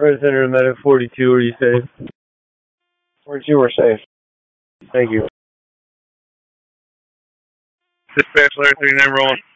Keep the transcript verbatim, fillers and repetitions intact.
Fred Center, Medic forty-two, are you safe? forty-two, we're safe. Thank you. Dispatch, Larry three nine, rolling.